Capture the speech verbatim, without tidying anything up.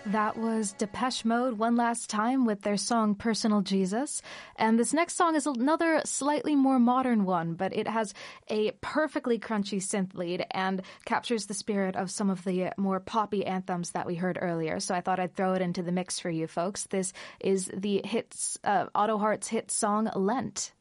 That was Depeche Mode one last time with their song Personal Jesus. And this next song is another slightly more modern one, but it has a perfectly crunchy synth lead and captures the spirit of some of the more poppy anthems that we heard earlier. So I thought I'd throw it into the mix for you folks. This is the hits, uh, Auto Heart's hit song Lent.